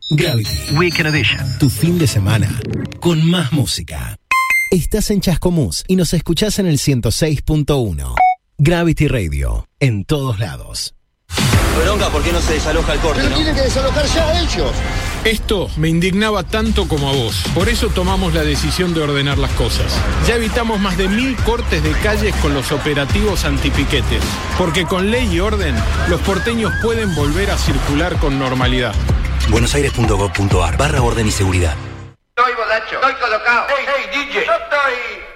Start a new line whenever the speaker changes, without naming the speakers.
Gravity Weekend Edition. Tu fin de semana con más música. Estás en Chascomús y nos escuchás en el 106.1. Gravity Radio, en todos lados.
Bronca, ¿por qué no se desaloja el corte?
Pero
¿no?
tienen que desalojar ya ellos.
Esto me indignaba tanto como a vos. Por eso tomamos la decisión de ordenar las cosas. Ya evitamos más de 1000 cortes de calles con los operativos antipiquetes. Porque con ley y orden, los porteños pueden volver a circular con normalidad.
buenosaires.gov.ar /orden y seguridad.
Estoy borracho, estoy colocado. Hey, DJ, yo estoy